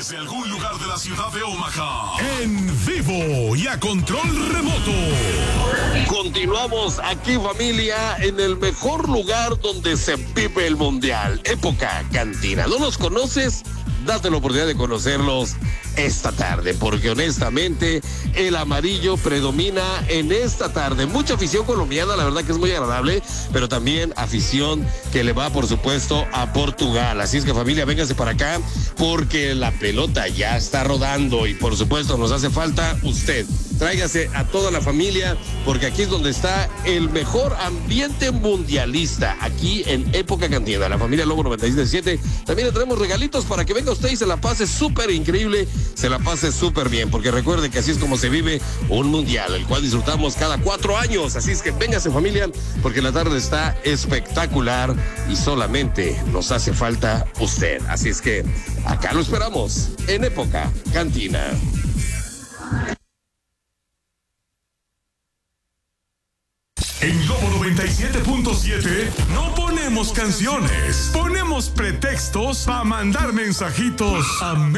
desde algún lugar de la ciudad de Omaha, en vivo y a control remoto. Continuamos aquí, familia, en el mejor lugar donde se vive el mundial, Época Cantina. ¿No los conoces? Date la oportunidad de conocerlos esta tarde, porque honestamente el amarillo predomina en esta tarde. Mucha afición colombiana, la verdad que es muy agradable, pero también afición que le va, por supuesto, a Portugal. Así es que, familia, vénganse para acá, porque la pelota ya está rodando y, por supuesto, nos hace falta usted. Tráigase a toda la familia, porque aquí es donde está el mejor ambiente mundialista, aquí en Época Cantina. La familia Lobo 97. También le traemos regalitos para que venga usted y se la pase súper increíble, se la pase súper bien, porque recuerde que así es como se vive un mundial, el cual disfrutamos cada 4 años. Así es que véngase, familia, porque la tarde está espectacular y solamente nos hace falta usted. Así es que acá lo esperamos en Época Cantina. En Globo 97.7 no ponemos canciones, ponemos pretextos para mandar mensajitos a